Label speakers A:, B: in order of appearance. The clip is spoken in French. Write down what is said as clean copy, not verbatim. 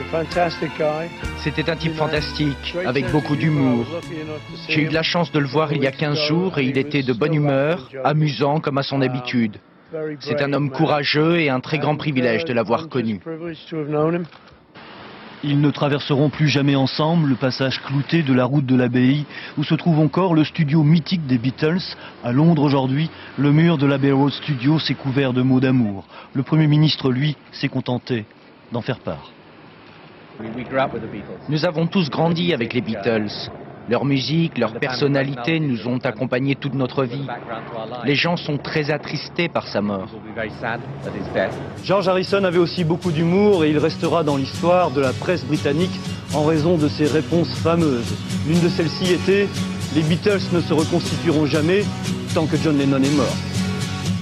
A: C'était un type fantastique, avec beaucoup d'humour. J'ai eu de la chance de le voir il y a 15 jours et il était de bonne humeur, amusant comme à son habitude. C'est un homme courageux et un très grand privilège de l'avoir connu.
B: Ils ne traverseront plus jamais ensemble le passage clouté de la route de l'abbaye où se trouve encore le studio mythique des Beatles. À Londres aujourd'hui, le mur de l'Abbey Road Studio s'est couvert de mots d'amour. Le Premier ministre, lui, s'est contenté d'en faire part.
A: Nous avons tous grandi avec les Beatles. Leur musique, leur personnalité nous ont accompagnés toute notre vie. Les gens sont très attristés par sa mort.
B: George Harrison avait aussi beaucoup d'humour et il restera dans l'histoire de la presse britannique en raison de ses réponses fameuses. L'une de celles-ci était « Les Beatles ne se reconstitueront jamais tant que John Lennon est mort ».